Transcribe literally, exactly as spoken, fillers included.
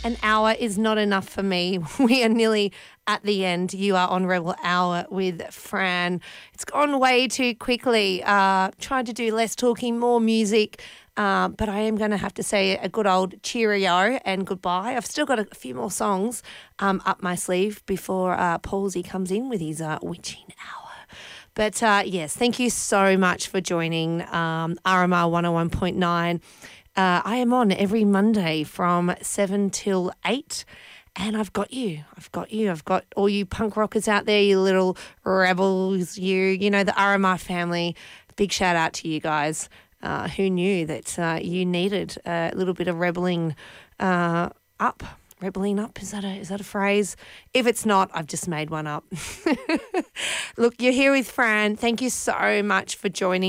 an hour is not enough for me. We are nearly at the end. You are on Rebel Hour with Fran. It's gone way too quickly. Uh, trying to do less talking, more music. Uh, but I am going to have to say a good old cheerio and goodbye. I've still got a few more songs um, up my sleeve before uh, Paulsy comes in with his uh, witching hour. But uh, yes, thank you so much for joining um, R M R one oh one point nine. Uh, I am on every Monday from seven till eight. And I've got you. I've got you. I've got all you punk rockers out there, you little rebels, you, you know, the R M R family. Big shout out to you guys. Uh, who knew that uh, you needed a little bit of rebelling uh, up? Rebelling up, is that a is that a phrase? If it's not, I've just made one up. Look, you're here with Fran. Thank you so much for joining.